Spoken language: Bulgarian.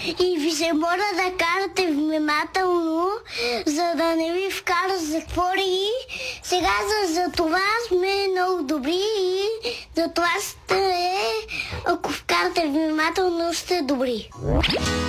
И ви се моля да карате внимателно, за да не ви вкара затвори. Сега за това сме много добри и за това сте, ако вкарате внимателно, сте добри.